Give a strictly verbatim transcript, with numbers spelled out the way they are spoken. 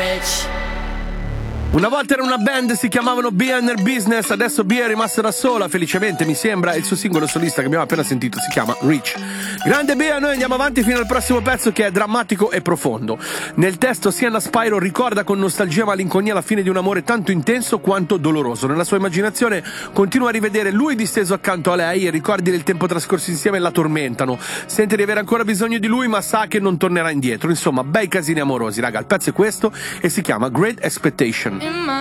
Una volta era una band, si chiamavano Bea and Her Business, adesso Bea è rimasta da sola, felicemente mi sembra, il suo singolo solista che abbiamo appena sentito si chiama Rich. Grande Bea, noi andiamo avanti fino al prossimo pezzo che è drammatico e profondo. Nel testo Sienna Spyro ricorda con nostalgia e malinconia la fine di un amore tanto intenso quanto doloroso. Nella sua immaginazione continua a rivedere lui disteso accanto a lei e i ricordi del tempo trascorso insieme la tormentano. Sente di avere ancora bisogno di lui ma sa che non tornerà indietro. Insomma, bei casini amorosi, raga. Il pezzo è questo e si chiama Great Expectation. In my